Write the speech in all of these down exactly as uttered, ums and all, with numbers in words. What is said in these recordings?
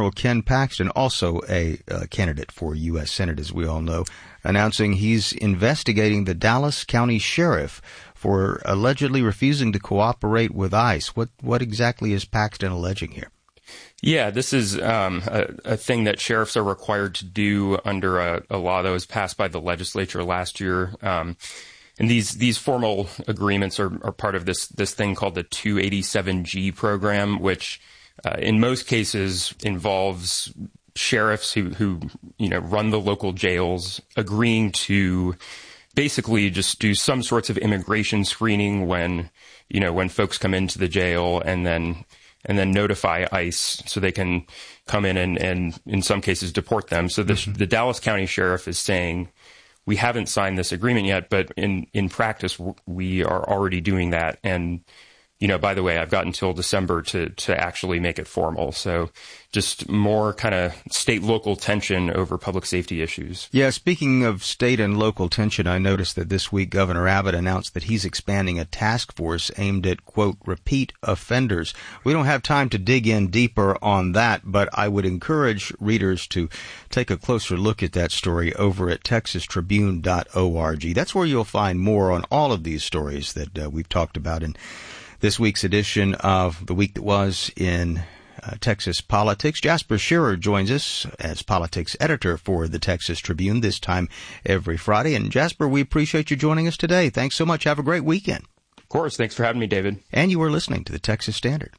General Ken Paxton, also a uh, candidate for U S Senate, as we all know, announcing he's investigating the Dallas County Sheriff for allegedly refusing to cooperate with ICE. What what exactly is Paxton alleging here? Yeah, this is um, a, a thing that sheriffs are required to do under a, a law that was passed by the legislature last year. Um, and these these formal agreements are, are part of this this thing called the two eighty-seven G program, which uh, in most cases involves sheriffs who, who you know run the local jails agreeing to basically just do some sorts of immigration screening when you know when folks come into the jail, and then and then notify ICE so they can come in and, and in some cases deport them. So the, mm-hmm. the Dallas County Sheriff is saying, we haven't signed this agreement yet, but in, in practice, we are already doing that. And, you know, by the way, I've got until December to, to actually make it formal. So just more kind of state-local tension over public safety issues. Yeah, speaking of state and local tension, I noticed that this week Governor Abbott announced that he's expanding a task force aimed at, quote, repeat offenders. We don't have time to dig in deeper on that, but I would encourage readers to take a closer look at that story over at texas tribune dot org. That's where you'll find more on all of these stories that uh, we've talked about in this week's edition of The Week That Was in uh, Texas Politics. Jasper Shearer joins us as politics editor for the Texas Tribune, this time every Friday. And Jasper, we appreciate you joining us today. Thanks so much. Have a great weekend. Of course. Thanks for having me, David. And you are listening to the Texas Standard.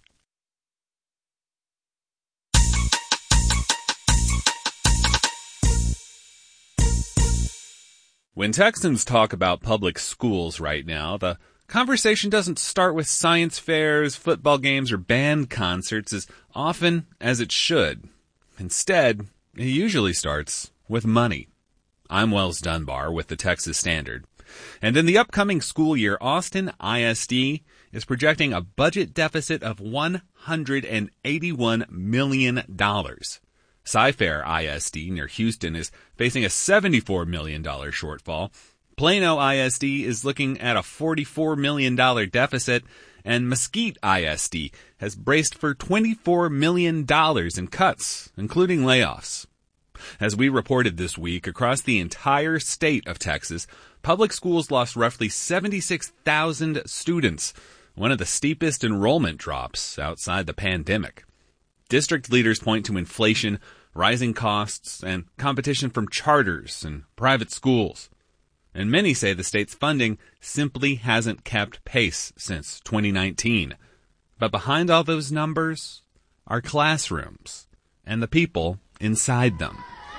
When Texans talk about public schools right now, the conversation doesn't start with science fairs, football games, or band concerts as often as it should. Instead, it usually starts with money. I'm Wells Dunbar with the Texas Standard. And in the upcoming school year, Austin I S D is projecting a budget deficit of one hundred eighty-one million dollars. Cy-Fair I S D near Houston is facing a seventy-four million dollars shortfall. Plano I S D is looking at a forty-four million dollars deficit, and Mesquite I S D has braced for twenty-four million dollars in cuts, including layoffs. As we reported this week, across the entire state of Texas, public schools lost roughly seventy-six thousand students, one of the steepest enrollment drops outside the pandemic. District leaders point to inflation, rising costs, and competition from charters and private schools. And many say the state's funding simply hasn't kept pace since twenty nineteen. But behind all those numbers are classrooms and the people inside them.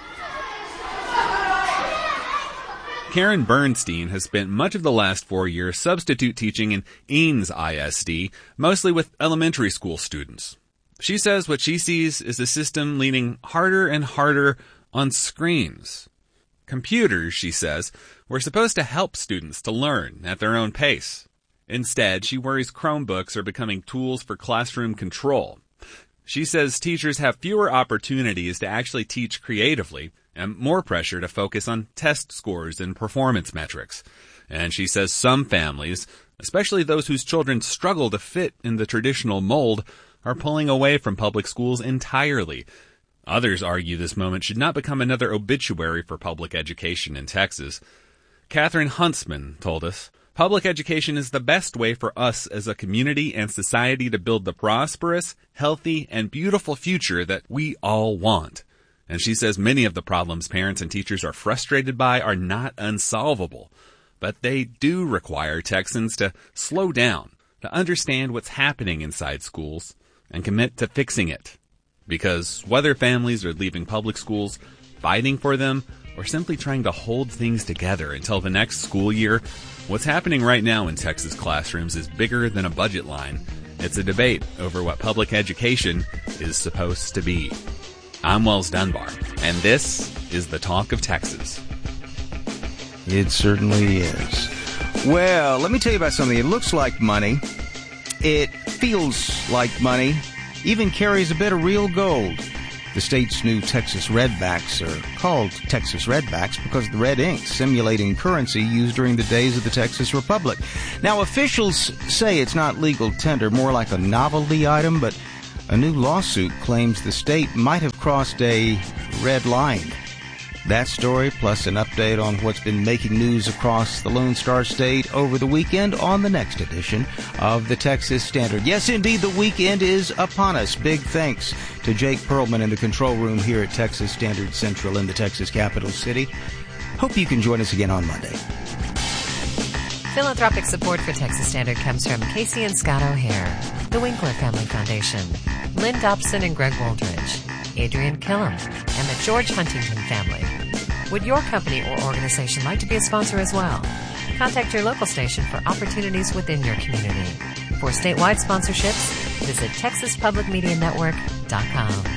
Karen Bernstein has spent much of the last four years substitute teaching in Eanes I S D, mostly with elementary school students. She says what she sees is a system leaning harder and harder on screens. Computers, she says, were supposed to help students to learn at their own pace. Instead, she worries Chromebooks are becoming tools for classroom control. She says teachers have fewer opportunities to actually teach creatively and more pressure to focus on test scores and performance metrics. And she says some families, especially those whose children struggle to fit in the traditional mold, are pulling away from public schools entirely. Others argue this moment should not become another obituary for public education in Texas. Catherine Huntsman told us, public education is the best way for us as a community and society to build the prosperous, healthy, and beautiful future that we all want. And she says many of the problems parents and teachers are frustrated by are not unsolvable, but they do require Texans to slow down, to understand what's happening inside schools, and commit to fixing it. Because whether families are leaving public schools, fighting for them, or simply trying to hold things together until the next school year, what's happening right now in Texas classrooms is bigger than a budget line. It's a debate over what public education is supposed to be. I'm Wells Dunbar, and this is the Talk of Texas. It certainly is. Well, let me tell you about something. It looks like money. It feels like money. Even carries a bit of real gold. The state's new Texas Redbacks are called Texas Redbacks because of the red ink simulating currency used during the days of the Texas Republic. Now, officials say it's not legal tender, more like a novelty item, but A new lawsuit claims the state might have crossed a red line. That story, plus an update on what's been making news across the Lone Star State over the weekend on the next edition of the Texas Standard. Yes, indeed, the weekend is upon us. Big thanks to Jake Perlman in the control room here at Texas Standard Central in the Texas capital city. Hope you can join us again on Monday. Philanthropic support for Texas Standard comes from Casey and Scott O'Hare, the Winkler Family Foundation, Lynn Dobson and Greg Woldridge, Adrian Killam, and the George Huntington family. Would your company or organization like to be a sponsor as well? Contact your local station for opportunities within your community. For statewide sponsorships, visit texas public media network dot com.